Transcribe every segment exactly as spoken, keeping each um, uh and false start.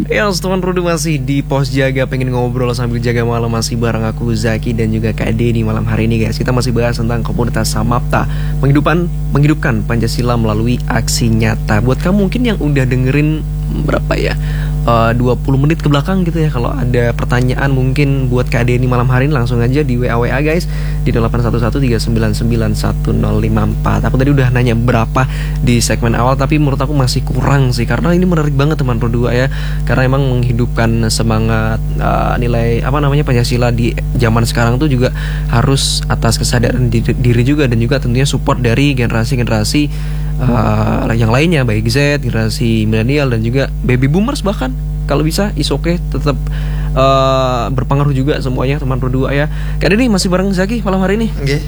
Ya, teman Rudu masih di pos jaga, pengen ngobrol sambil jaga malam, masih bareng aku Zaki dan juga Kak Denny malam hari ini guys. Kita masih bahas tentang komunitas Samapta, menghidupkan menghidupkan Pancasila melalui aksi nyata. Buat kamu mungkin yang udah dengerin berapa ya, uh, dua puluh menit ke belakang gitu ya, kalau ada pertanyaan mungkin buat Kak Denny malam hari ini langsung aja di W A W A guys di delapan satu satu tiga sembilan sembilan satu nol lima empat. Aku tadi udah nanya berapa di segmen awal, tapi menurut aku masih kurang sih, karena ini menarik banget teman Rodua ya, karena emang menghidupkan semangat uh, nilai apa namanya Pancasila di zaman sekarang tuh juga harus atas kesadaran diri, diri juga, dan juga tentunya support dari generasi-generasi uh, yang lainnya, baik Z, generasi milenial dan juga baby boomers bahkan. Kalau bisa is oke okay, tetap uh, berpengaruh juga semuanya teman Rodua ya. Kak Denny masih bareng Zaki malam hari ini. Oke. Okay.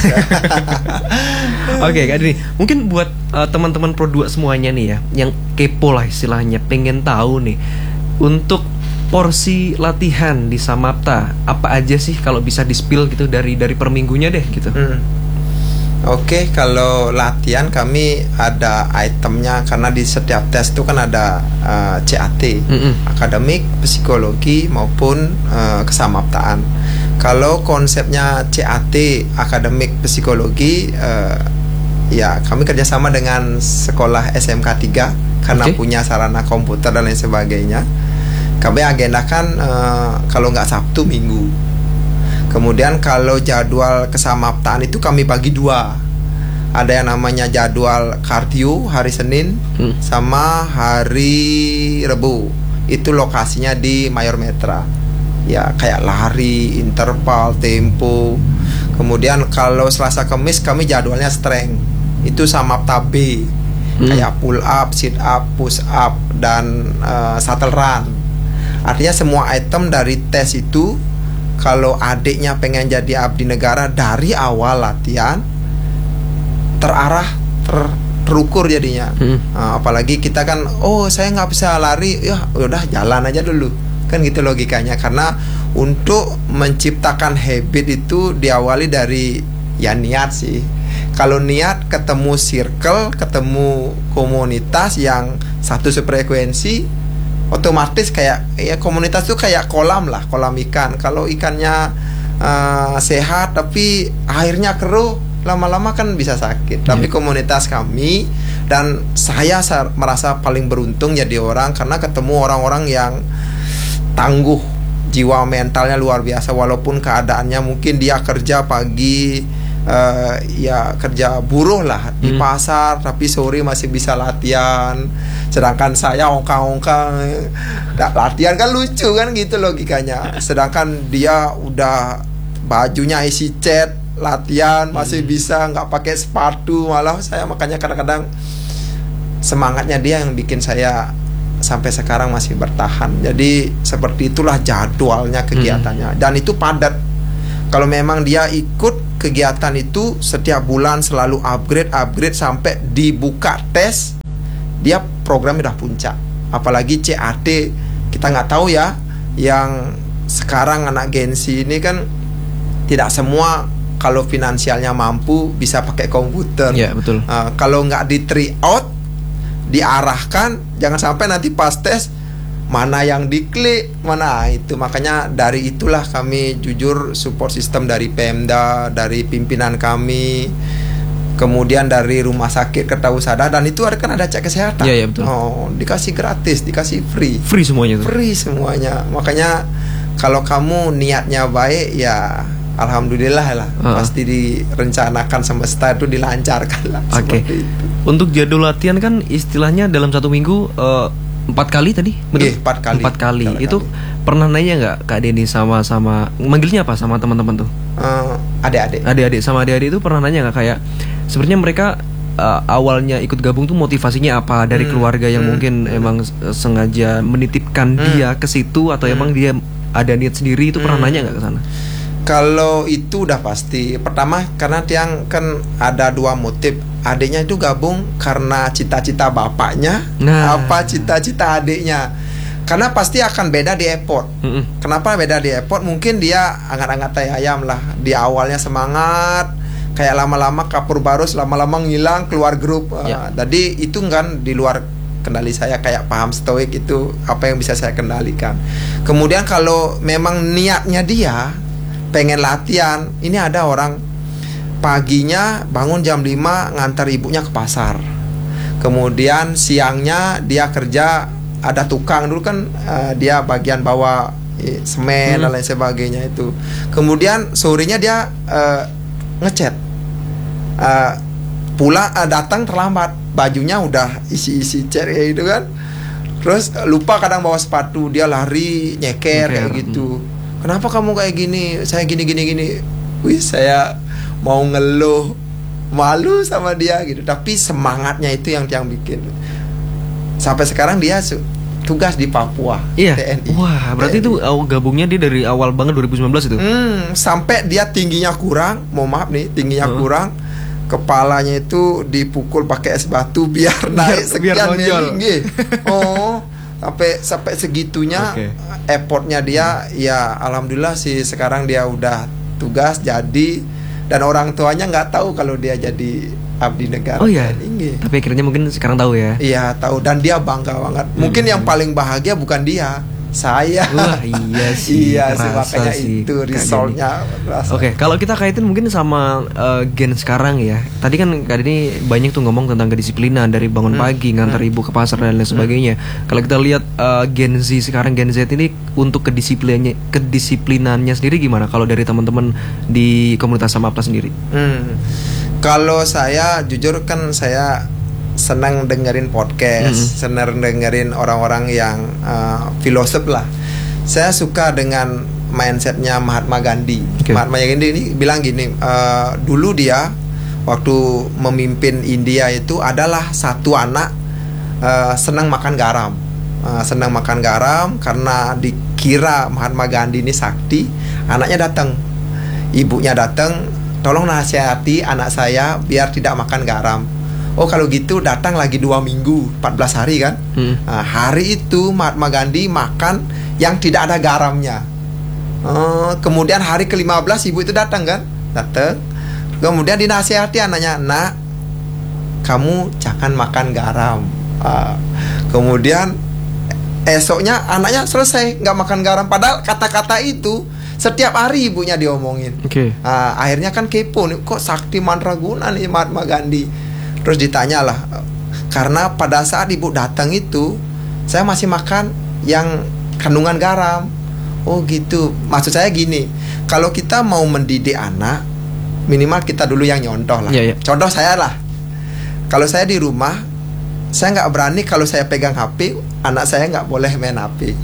Oke okay, Kak Denny, mungkin buat uh, teman-teman Rodua semuanya nih ya, yang kepo lah istilahnya, pengen tahu nih untuk porsi latihan di Samapta apa aja sih, kalau bisa di-spill gitu dari dari per minggunya deh gitu. Hmm. Oke, okay, kalau latihan kami ada itemnya, karena di setiap tes itu kan ada uh, C A T, mm-hmm. akademik, psikologi maupun uh, kesamaptaan. Kalau konsepnya C A T, akademik, psikologi, uh, ya kami kerjasama dengan sekolah S M K tiga karena okay. punya sarana komputer dan lain sebagainya. Kami agendakan uh, kalau nggak Sabtu, Minggu. Kemudian kalau jadwal kesamaptaan itu kami bagi dua. Ada yang namanya jadwal kardio hari Senin hmm. sama hari Rebu. Itu lokasinya di Mayor Metra. Ya kayak lari, interval, tempo. Kemudian kalau Selasa Kamis kami jadwalnya strength. Itu Samapta B. Hmm. Kayak pull up, sit up, push up, dan uh, shuttle run. Artinya semua item dari tes itu, kalau adiknya pengen jadi abdi negara, dari awal latihan terarah, ter, terukur jadinya. hmm. Nah, apalagi kita kan, oh saya nggak bisa lari, ya udah jalan aja dulu, kan gitu logikanya. Karena untuk menciptakan habit itu diawali dari ya niat sih. Kalau niat, ketemu circle, ketemu komunitas yang satu sefrekuensi, otomatis kayak ya komunitas tuh kayak kolam lah, kolam ikan. Kalau ikannya uh, sehat tapi airnya keruh, lama-lama kan bisa sakit. hmm. Tapi komunitas kami dan saya merasa paling beruntung jadi orang, karena ketemu orang-orang yang tangguh, jiwa mentalnya luar biasa. Walaupun keadaannya mungkin dia kerja pagi, uh, ya kerja buruh lah di hmm. pasar, tapi sore masih bisa latihan. Sedangkan saya ongkang-ongkang, latihan kan lucu kan gitu logikanya. Sedangkan dia udah bajunya isi cat, latihan masih hmm. bisa nggak pakai sepatu. Malah saya makanya kadang-kadang semangatnya dia yang bikin saya sampai sekarang masih bertahan. Jadi seperti itulah jadwalnya, kegiatannya. hmm. Dan itu padat. Kalau memang dia ikut kegiatan itu setiap bulan selalu upgrade upgrade sampai dibuka tes, dia program udah puncak. Apalagi C A T, kita nggak tahu ya, yang sekarang anak Gen Z ini kan tidak semua kalau finansialnya mampu bisa pakai komputer. Ya, betul. Uh, kalau nggak di try out, diarahkan, jangan sampai nanti pas tes mana yang diklik, mana itu. Makanya dari itulah kami jujur support system dari Pemda, dari pimpinan kami, kemudian dari rumah sakit Kertawusada, dan itu kan ada cek kesehatan. Iya, iya, betul. Oh, dikasih gratis, dikasih free. Free semuanya tuh. Free semuanya. Makanya kalau kamu niatnya baik ya alhamdulillah lah, uh-huh. pasti direncanakan semesta itu dilancarkan lah. Oke. Okay. Untuk jadwal latihan kan istilahnya dalam satu minggu uh, empat kali tadi, betul? Iya, empat kali. Empat kali. Kali. Itu pernah nanya nggak Kak Denny sama sama manggilnya apa sama teman-teman tuh? Uh, adik-adik. Adik-adik sama adik-adik itu pernah nanya nggak kayak sebenarnya mereka uh, awalnya ikut gabung tuh motivasinya apa dari hmm. keluarga yang hmm. mungkin hmm. emang sengaja menitipkan hmm. dia ke situ, atau hmm. emang dia ada niat sendiri, itu pernah hmm. nanya nggak ke sana? Kalau itu udah pasti. Pertama karena Tiang kan ada dua motif. Adiknya itu gabung karena cita-cita bapaknya, nah. apa cita-cita adiknya. Karena pasti akan beda di airport. Mm-mm. Kenapa beda di airport? Mungkin dia angkat-angkat tai ayam lah. Di awalnya semangat, kayak lama-lama kapur barus, lama-lama ngilang keluar grup. Yeah. Uh, jadi itu kan di luar kendali saya, kayak paham stoik itu apa yang bisa saya kendalikan. Kemudian kalau memang niatnya dia pengen latihan, ini ada orang paginya bangun jam lima ngantar ibunya ke pasar. Kemudian siangnya dia kerja, ada tukang dulu kan, uh, dia bagian bawa eh, semen hmm. dan lain sebagainya itu. Kemudian sorenya dia uh, ngechat, uh, pulang uh, datang terlambat, bajunya udah isi-isi cat kayak gitu kan. Terus uh, lupa kadang bawa sepatu, dia lari nyeker kayak gitu. Kenapa kamu kayak gini? Saya gini gini gini. Wih, saya mau ngeluh, malu sama dia gitu. Tapi semangatnya itu yang yang bikin. Sampai sekarang dia su- tugas di Papua, iya. T N I. Wah, berarti T N I. Itu gabungnya dia dari awal banget dua ribu sembilan belas itu. Hmm, sampai dia tingginya kurang, mau maaf nih, tingginya oh. kurang, kepalanya itu dipukul pakai es batu biar naik sekian tinggi. Oh, sampai sampai segitunya. Okay. Effortnya dia, hmm. ya alhamdulillah sih sekarang dia udah tugas jadi, dan orang tuanya nggak tahu kalau dia jadi abdi negara. Oh iya. Tapi akhirnya mungkin sekarang tahu ya. Iya tahu, dan dia bangga banget. Mungkin hmm. yang paling bahagia bukan dia, saya. Wah iya sih. Iya sih, makanya sih itu resultnya. Oke, okay, kalau kita kaitin mungkin sama uh, gen sekarang ya. Tadi kan Kak ini banyak tuh ngomong tentang kedisiplinan, dari bangun hmm. pagi, ngantar hmm. ibu ke pasar dan lain sebagainya. Hmm. Kalau kita lihat uh, Gen Z sekarang, Gen Z ini untuk kedisiplinannya, kedisiplinannya sendiri gimana? Kalau dari teman-teman di komunitas Samapta sendiri? Hmm. Kalau saya jujur kan saya senang dengerin podcast, mm-hmm. senang dengerin orang-orang yang uh, filosof lah. Saya suka dengan mindsetnya Mahatma Gandhi. Okay. Mahatma Gandhi ini bilang gini, uh, dulu dia waktu memimpin India itu adalah satu anak uh, senang makan garam, uh, senang makan garam karena dikira Mahatma Gandhi ini sakti. Anaknya datang, ibunya datang, tolong nasihati anak saya biar tidak makan garam. Oh kalau gitu datang lagi dua minggu, empat belas hari kan. hmm. Nah, hari itu Mahatma Gandhi makan yang tidak ada garamnya. uh, Kemudian hari ke lima belas ibu itu datang kan, datang. Kemudian dinasihati anaknya, nak, kamu jangan makan garam. uh, Kemudian esoknya anaknya selesai nggak makan garam. Padahal kata-kata itu setiap hari ibunya diomongin. Okay. uh, Akhirnya kan kepo nih, kok sakti mandraguna nih Mahatma Gandhi. Terus ditanyalah, karena pada saat ibu datang itu saya masih makan yang kandungan garam. Oh gitu. Maksud saya gini, kalau kita mau mendidik anak, minimal kita dulu yang nyontoh lah. yeah, yeah. Contoh saya lah, kalau saya di rumah, saya nggak berani kalau saya pegang H P, anak saya nggak boleh main H P.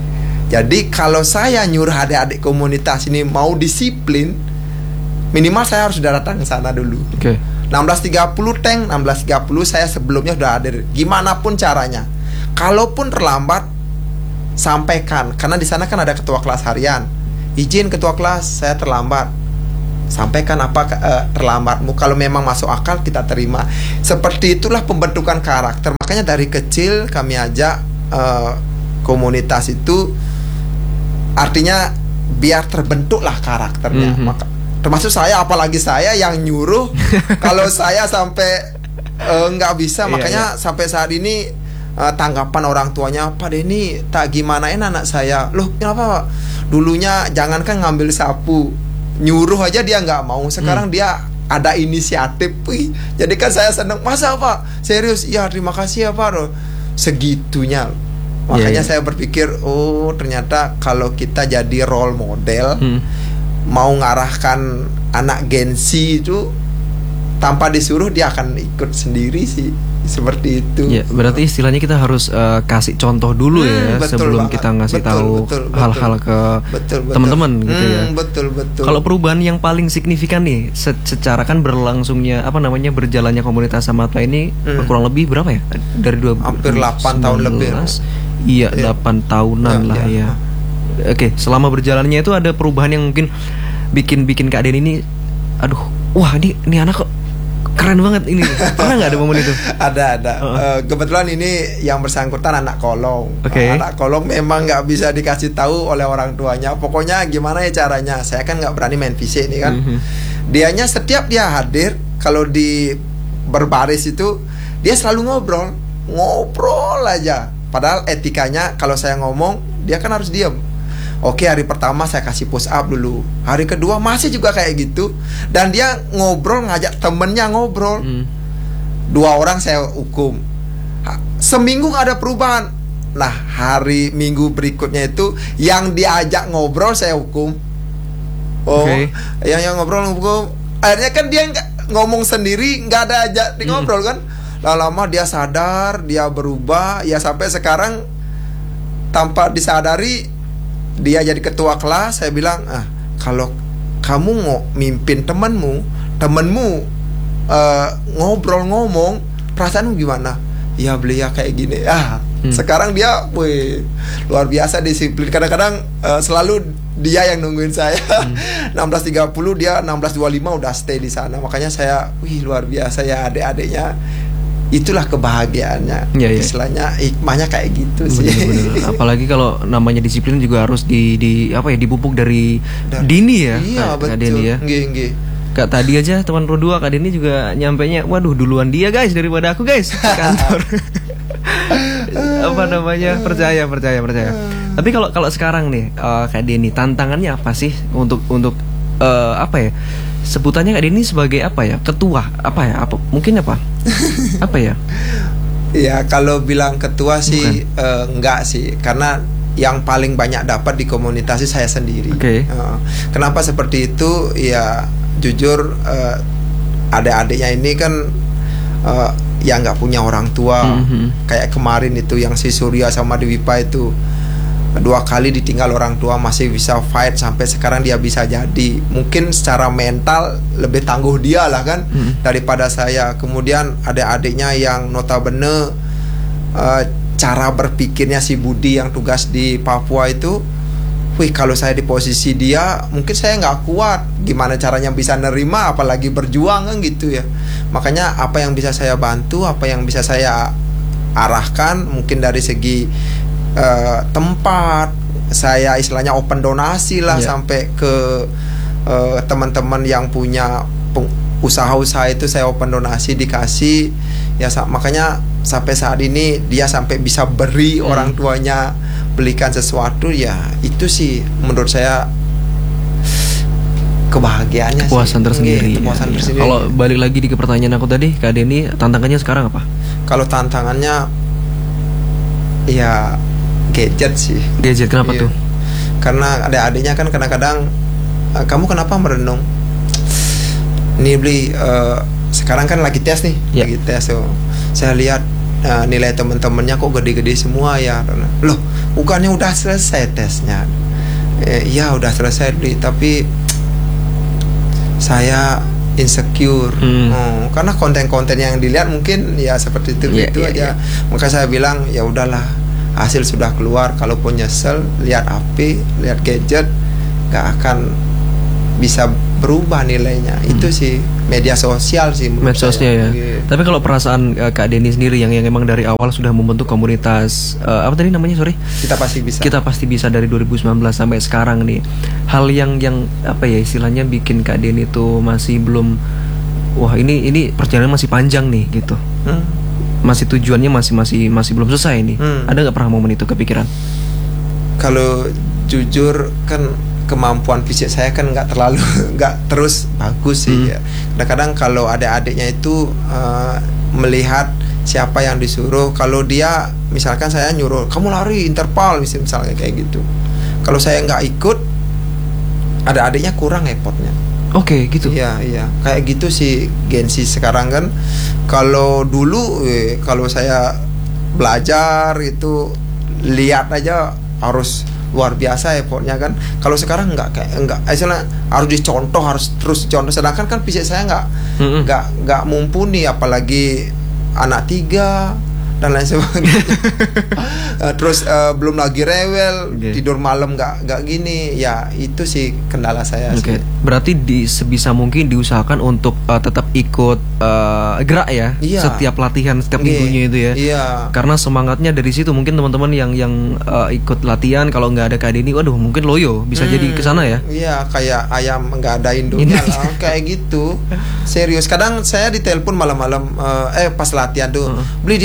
Jadi kalau saya nyuruh adik-adik komunitas ini mau disiplin, minimal saya harus sudah datang ke sana dulu. Oke. Okay. enam belas tiga puluh tank, enam belas tiga puluh saya sebelumnya sudah hadir. Gimana pun caranya. Kalaupun terlambat, sampaikan. Karena di sana kan ada ketua kelas harian. Izin ketua kelas, saya terlambat. Sampaikan apa uh, terlambatmu. Kalau memang masuk akal, kita terima. Seperti itulah pembentukan karakter. Makanya dari kecil kami ajak uh, komunitas itu, artinya biar terbentuklah karakternya. Mm-hmm. Maka termasuk saya, apalagi saya yang nyuruh. Kalau saya sampai nggak uh, bisa, makanya iya, iya. sampai saat ini uh, tanggapan orang tuanya, Pak Denny tak gimanain anak saya. Loh kenapa Pak? Dulunya jangankan ngambil sapu, nyuruh aja dia nggak mau. Sekarang hmm. dia ada inisiatif. Wih, jadi kan saya seneng. Masa Pak? Serius? Ya terima kasih ya Pak. Segitunya. Makanya yeah, yeah. saya berpikir, oh ternyata kalau kita jadi role model, hmm. mau ngarahkan anak Gen Z itu tanpa disuruh dia akan ikut sendiri sih, seperti itu. Ya, berarti istilahnya kita harus uh, kasih contoh dulu hmm, ya sebelum banget. Kita ngasih betul, tahu betul, hal-hal betul, ke teman-teman gitu hmm, ya. Betul betul. Kalau perubahan yang paling signifikan nih, secara kan berlangsungnya apa namanya berjalannya komunitas Samapta ini hmm. kurang lebih berapa ya? Dari dua hampir delapan tahun lebih. Iya, delapan tahunan ya, lah ya. ya. Oke, selama berjalannya itu ada perubahan yang mungkin bikin-bikin Kak Den ini, aduh, wah ini ini anak kok keren banget ini. Pernah nggak ada momen itu? Ada ada. Uh-uh. Uh, kebetulan ini yang bersangkutan anak kolong. Okay. Uh, anak kolong memang nggak bisa dikasih tahu oleh orang tuanya. Pokoknya gimana ya caranya? Saya kan nggak berani main fisik nih kan. Uh-huh. Dianya setiap dia hadir, kalau di berbaris itu dia selalu ngobrol. ngobrol aja. Padahal etikanya kalau saya ngomong dia kan harus diam. Oke, hari pertama saya kasih push up dulu. Hari kedua masih juga kayak gitu. Dan dia ngobrol, ngajak temennya ngobrol. hmm. Dua orang saya hukum. Seminggu gak ada perubahan. Nah, hari minggu berikutnya itu yang diajak ngobrol saya hukum. Oh, okay. yang yang ngobrol hukum. Akhirnya kan dia nggak ngomong sendiri, nggak ada ajak di ngobrol hmm. kan. Lama-lama dia sadar, dia berubah. Ya sampai sekarang tanpa disadari dia jadi ketua kelas. Saya bilang, ah, kalau kamu mau mimpin temanmu, temanmu uh, ngobrol ngomong, perasaanmu gimana? Ya beliau kayak gini. Ah, hmm. sekarang dia, wih, luar biasa disiplin. Kadang-kadang uh, selalu dia yang nungguin saya. hmm. enam belas tiga puluh dia enam belas dua puluh lima udah stay di sana. Makanya saya, wih, luar biasa ya adik-adiknya. Itulah kebahagiaannya, ya, ya. Istilahnya hikmahnya kayak gitu sih. Bener-bener. Apalagi kalau namanya disiplin juga harus di, di apa ya dipupuk dari Dan, dini ya. Iya, Kak, betul. Kak Denny ya. Nggih, nggih. Kak tadi aja teman Pro dua Kak Denny juga nyampainya, waduh duluan dia guys daripada aku guys kantor. Apa namanya, percaya percaya percaya. Tapi kalau kalau sekarang nih uh, Kak Denny, tantangannya apa sih untuk untuk uh, apa ya? Sebutannya Kak Denny sebagai apa ya? Ketua apa ya? Apa mungkin apa? Apa ya? Ya kalau bilang ketua sih uh, enggak sih, karena yang paling banyak dapat di komunitas saya sendiri. Okay. Uh, kenapa seperti itu? Ya jujur uh, adik-adiknya ini kan uh, yang nggak punya orang tua. Mm-hmm. Kayak kemarin itu yang si Surya sama Dewipa itu dua kali ditinggal orang tua masih bisa fight sampai sekarang dia bisa jadi. Mungkin secara mental lebih tangguh dia lah kan hmm. daripada saya. Kemudian adik-adiknya yang notabene uh, cara berpikirnya si Budi yang tugas di Papua itu, wih, kalau saya di posisi dia mungkin saya nggak kuat. Gimana caranya bisa nerima, apalagi berjuang kan gitu ya. Makanya apa yang bisa saya bantu, apa yang bisa saya arahkan, mungkin dari segi Uh, tempat saya istilahnya open donasi lah, yeah. sampai ke uh, teman-teman yang punya usaha-usaha itu saya open donasi dikasih ya. Makanya sampai saat ini dia sampai bisa beri hmm. orang tuanya belikan sesuatu ya. Itu sih menurut saya kebahagiaannya, kepuasan sih. tersendiri, kepuasan ya, tersendiri. Kalau balik lagi di pertanyaan aku tadi Kak Denny, tantangannya sekarang apa? Kalau tantangannya ya gadget sih. Gadget kenapa iya. tuh? Karena adik-adiknya kan kadang-kadang uh, kamu kenapa merenung? Nih beli uh, sekarang kan lagi tes nih, yeah. lagi tes. So, saya lihat uh, nilai teman-temannya kok gede-gede semua ya. Loh, bukannya udah selesai tesnya? Eh, ya udah selesai beli, tapi saya insecure. Hmm. Oh, karena konten-konten yang dilihat mungkin ya seperti itu yeah, gitu yeah, aja. Yeah. Maka saya bilang ya udahlah, hasil sudah keluar, kalaupun nyesel lihat H P, lihat gadget, gak akan bisa berubah nilainya. hmm. Itu sih media sosial sih medsosnya ya. Gitu. Tapi kalau perasaan uh, Kak Denny sendiri yang yang emang dari awal sudah membentuk komunitas uh, apa tadi namanya, sorry, kita pasti bisa kita pasti bisa dari dua ribu sembilan belas sampai sekarang nih, hal yang yang apa ya istilahnya bikin Kak Denny tuh masih belum, wah ini ini perjalanan masih panjang nih gitu, hmm. masih tujuannya masih masih masih belum selesai nih. hmm. Ada nggak pernah momen itu kepikiran? Kalau jujur kan kemampuan fisik saya kan nggak terlalu nggak terus bagus sih. hmm. ya. Kadang-kadang kalau adik-adiknya itu uh, melihat siapa yang disuruh, kalau dia misalkan saya nyuruh kamu lari interval misalnya kayak gitu, kalau saya nggak ikut, adik-adiknya kurang effortnya. Oke, okay, gitu. Iya, iya. Kayak gitu sih Gensi sekarang kan. Kalau dulu eh, kalau saya belajar itu lihat aja harus luar biasa effortnya kan. Kalau sekarang enggak kayak enggak, misalnya harus dicontoh, harus terus dicontoh. Sedangkan kan fisik saya enggak mm-hmm. enggak enggak mumpuni, apalagi anak tiga dan lain sebagainya. uh, terus uh, belum lagi rewel, okay. tidur malam nggak nggak gini, ya itu sih kendala saya. Okay. sih. Berarti di sebisa mungkin diusahakan untuk uh, tetap ikut uh, gerak ya, iya. setiap latihan setiap okay. minggunya itu ya. Iya. Karena semangatnya dari situ. Mungkin teman-teman yang yang uh, ikut latihan kalau nggak ada Kak Denny, waduh mungkin loyo bisa hmm, jadi kesana ya. Iya, kayak ayam nggak ada induknya lah, kayak gitu. Serius. Kadang saya ditelepon malam-malam, uh, eh pas latihan tuh, uh-huh. beli di mana nih?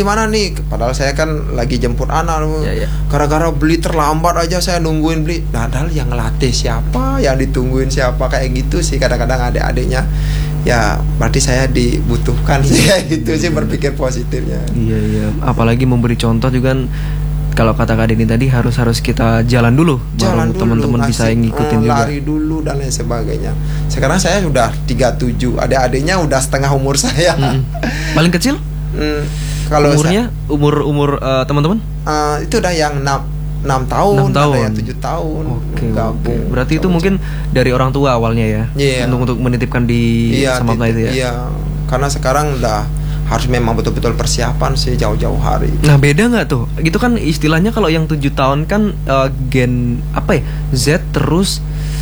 nih, padahal saya kan lagi jemput anak. Ya, ya. Gara-gara beli terlambat aja saya nungguin beli. Nah, padahal yang ngelatih siapa, yang ditungguin siapa, kayak gitu sih kadang-kadang adik-adiknya. Ya berarti saya dibutuhkan sih kayak gitu sih, berpikir positifnya. Iya iya. Apalagi memberi contoh juga kan. Kalau kata Kak Denny tadi harus harus kita jalan dulu, jalan baru teman-teman bisa ngikutin uh, juga. Lari dulu dan lain sebagainya. Sekarang saya sudah tiga puluh tujuh, adik-adiknya udah setengah umur saya. Mm-hmm. Paling kecil? Mm, kalau umurnya saya, umur umur uh, teman-teman? Uh, itu udah yang enam enam tahun, enam tahun. ada yang tujuh tahun. Oke. Okay, okay. Berarti itu mungkin dari orang tua awalnya ya. Yeah. Untuk untuk menitipkan di yeah, Samapta itu ya. Iya. Karena sekarang udah harus memang betul-betul persiapan sih jauh-jauh hari. Nah beda nggak tuh? Gitu kan istilahnya kalau yang tujuh tahun kan uh, gen apa ya Z terus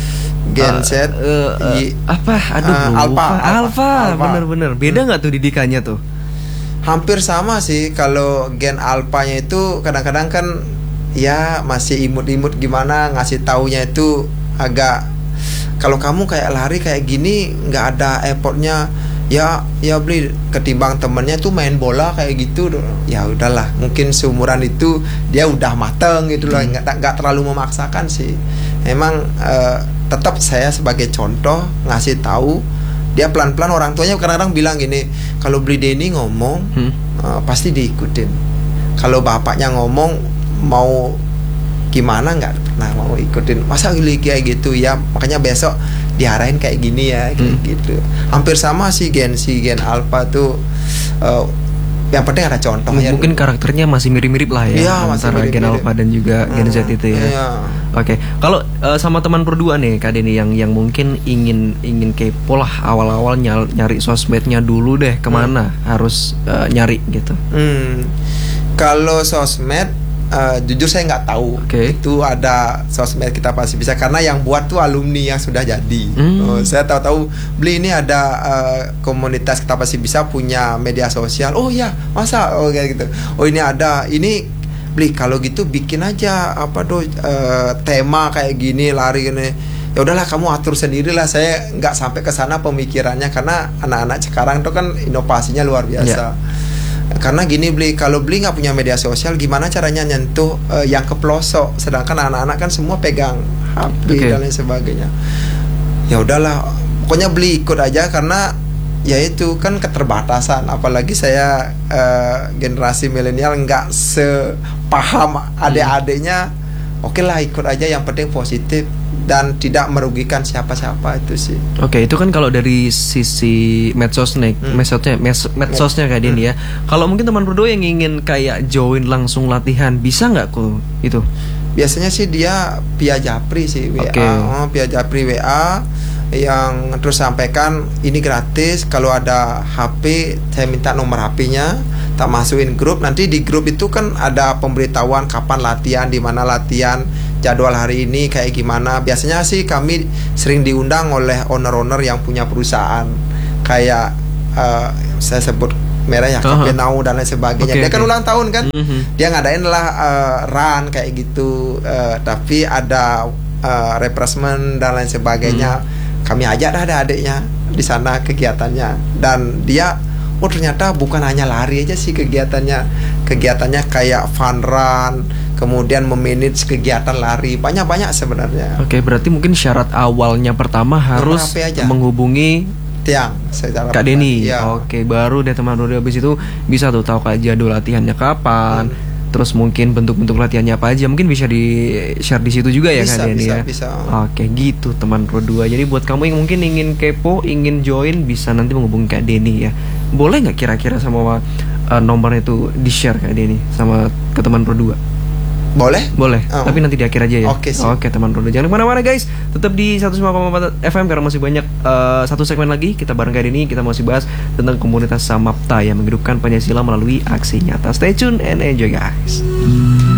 Gen uh, Z uh, uh, i, apa? Aduh uh, alpha, alpha, alpha. bener-bener. Beda nggak hmm. tuh didikannya tuh? Hampir sama sih. Kalau gen alpanya itu kadang-kadang kan ya masih imut-imut gimana, ngasih taunya itu agak, kalau kamu kayak lari kayak gini nggak ada effortnya. Ya, ya beli ketimbang temennya tuh main bola kayak gitu. Ya udahlah, mungkin seumuran itu dia udah mateng gitu loh, nggak hmm. nggak terlalu memaksakan sih. Emang uh, tetap saya sebagai contoh ngasih tahu dia pelan-pelan. Orang tuanya kadang-kadang bilang gini, kalau beli Denny ngomong hmm. uh, pasti diikutin. Kalau bapaknya ngomong mau gimana nggak pernah mau ikutin. Masa kayak gitu ya, makanya besok diarahin kayak gini ya, kayak hmm. gitu. Hampir sama sih gen si gen alpha tuh. Uh, yang penting ada contohnya. Mungkin dulu. Karakternya masih mirip-mirip lah ya, ya antara mirip-mirip. gen alpha dan juga gen Z itu ya. Iya. Oke, okay. Kalau uh, sama teman berdua nih Kak Denny yang yang mungkin ingin ingin kepo lah awal-awal nyari, nyari sosmednya dulu deh, kemana hmm. harus uh, nyari gitu. Hmm. Kalau sosmed Uh, jujur saya nggak tahu okay. itu ada sosmed Kita Pasti Bisa, karena yang buat tuh alumni yang sudah jadi. mm. uh, Saya tahu-tahu beli ini ada uh, komunitas Kita Pasti Bisa punya media sosial. Oh ya, masa oh kayak gitu. Oh ini ada, ini beli kalau gitu bikin aja apa tuh uh, tema kayak gini, lari gini. Ya udahlah kamu atur sendiri lah, saya nggak sampai ke sana pemikirannya, karena anak-anak sekarang tuh kan inovasinya luar biasa. yeah. Karena gini beli, kalau beli nggak punya media sosial, gimana caranya nyentuh uh, yang ke pelosok, sedangkan anak-anak kan semua pegang H P okay. dan lain sebagainya. Ya udahlah, pokoknya beli ikut aja, karena ya itu kan keterbatasan. Apalagi saya uh, generasi milenial nggak sepaham adik-adiknya. Oke lah ikut aja, yang penting positif dan tidak merugikan siapa-siapa, itu sih. Oke, itu kan kalau dari sisi medsosnya, hmm. medsosnya, mes, medsosnya kayak Denny hmm. ya. Kalau mungkin teman berdua yang ingin kayak join langsung latihan, bisa nggak kok itu? Biasanya sih dia via Japri sih, W A, okay. oh, via Japri W A, yang terus sampaikan ini gratis. Kalau ada H P, saya minta nomor H P-nya, tak masukin grup. Nanti di grup itu kan ada pemberitahuan kapan latihan, di mana latihan, jadwal hari ini kayak gimana. Biasanya sih kami sering diundang oleh owner-owner yang punya perusahaan, kayak uh, saya sebut merah ya, uh-huh. Kapenau dan lain sebagainya. Okay, dia kan okay. ulang tahun kan, uh-huh. dia ngadain lah uh, run kayak gitu, uh, tapi ada uh, refreshment dan lain sebagainya. uh-huh. Kami ajak dah ada adiknya di sana kegiatannya, dan dia oh ternyata bukan hanya lari aja sih kegiatannya, kegiatannya kayak fun run, kemudian memanage kegiatan lari, banyak-banyak sebenarnya. Oke, berarti mungkin syarat awalnya pertama harus menghubungi Tiang Kak Denny. Ya. Oke, baru deh teman teman habis itu bisa tuh tahu kayak jadwal latihannya kapan. Hmm. Terus mungkin bentuk-bentuk latihannya apa aja, mungkin bisa di share di situ juga ya bisa, Kak Denny bisa, ya. Bisa. Oke, gitu teman pro dua. Jadi buat kamu yang mungkin ingin kepo, ingin join, bisa nanti menghubungi Kak Denny ya. Boleh nggak kira-kira sama uh, nomornya itu di share Kak Denny sama ke teman pro dua? Boleh? Boleh, oh. tapi nanti di akhir aja ya. Oke, Oke teman pro dua. Jangan kemana-mana guys, tetap di seratus lima koma empat F M karena masih banyak uh, satu segmen lagi kita bareng Kak Denny. Kita masih bahas tentang komunitas Samapta yang menghidupkan Pancasila melalui aksi nyata. Stay tune and enjoy guys.